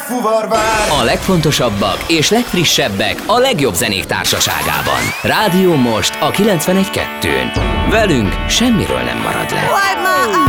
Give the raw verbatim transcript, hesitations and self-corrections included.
fuvarvár. A legfontosabbak és legfrissebbek a legjobb zenék társaságában. Rádió Most a kilencvenegy kettőn. Velünk semmiről nem marad le.